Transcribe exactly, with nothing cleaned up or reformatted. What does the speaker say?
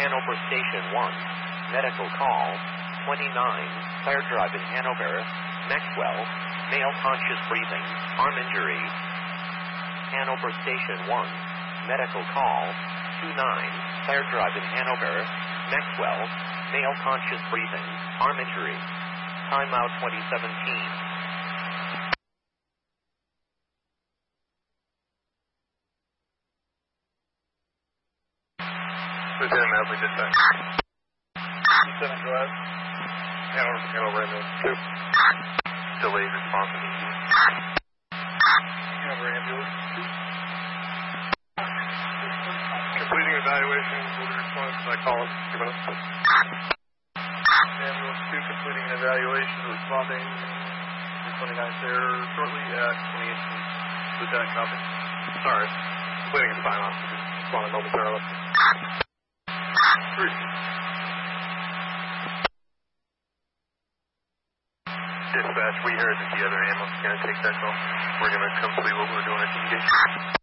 Hanover Station one. Medical call. twenty-nine. Fire Drive in Hanover. Maxwell. Male conscious breathing. Arm injury. Hanover Station one. Medical call. two-nine. Fire Drive in Hanover. Maxwell. Male conscious breathing. Arm injury. Timeout twenty seventeen. Lieutenant Madley, dispatch. Lieutenant, go ahead. Hanover, Hanover, ambulance two. Delayed response immediately. Hanover ambulance two. Completing evaluation, will be responded to my call in two minutes. Ambulance two completing an evaluation, responding to twenty-nine there shortly at twenty eighteen. Lieutenant, copy. Sorry, completing a sign-off. Responding momentarily. Three. Dispatch, we heard that the other ambulance is going to take that call. We're going to complete what we're doing at the engagement.